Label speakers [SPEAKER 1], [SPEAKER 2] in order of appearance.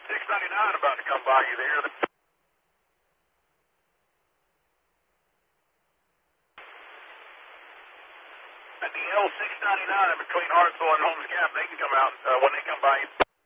[SPEAKER 1] 699 about to come by you there. At the L699 between Hartsville and Holmes Gap, they can come out when they come by you.